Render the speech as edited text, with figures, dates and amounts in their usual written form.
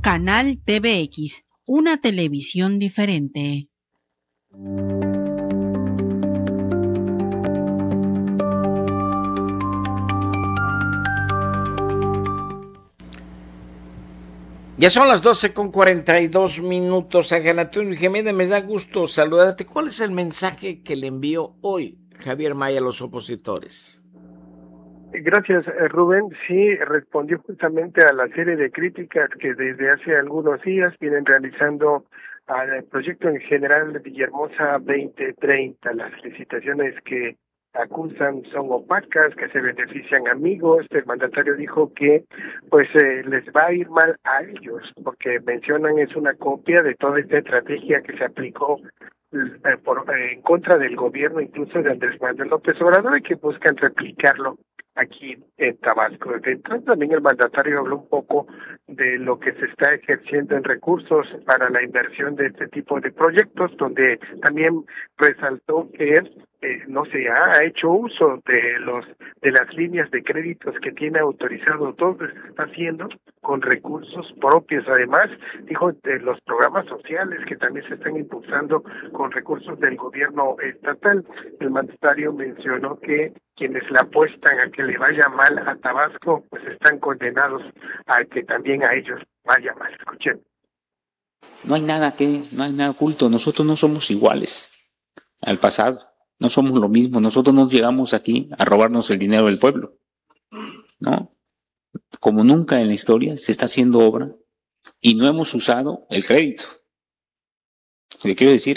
Canal TVX, una televisión diferente. Ya son las 12:42. Ángel Antonio Jiménez, me da gusto saludarte. ¿Cuál es el mensaje que le envió hoy Javier May a los opositores? Gracias, Rubén. Sí, respondió justamente a la serie de críticas que desde hace algunos días vienen realizando al proyecto en general de Villahermosa 2030. Las licitaciones que acusan son opacas, que se benefician amigos. El mandatario dijo que pues les va a ir mal a ellos, porque mencionan es una copia de toda esta estrategia que se aplicó en contra del gobierno, incluso de Andrés Manuel López Obrador, y que buscan replicarlo aquí en Tabasco. Entonces también el mandatario habló un poco de lo que se está ejerciendo en recursos para la inversión de este tipo de proyectos, donde también resaltó que no se ha hecho uso de las líneas de créditos que tiene autorizado, todo se está haciendo con recursos propios. Además, dijo de los programas sociales que también se están impulsando con recursos del gobierno estatal. El mandatario mencionó que quienes le apuestan a que le vaya mal a Tabasco, pues están condenados a que también a ellos vaya mal. Escuchen. No hay nada oculto. Nosotros no somos iguales al pasado. No somos lo mismo. Nosotros no llegamos aquí a robarnos el dinero del pueblo, ¿no? Como nunca en la historia se está haciendo obra y no hemos usado el crédito. Lo que quiero decir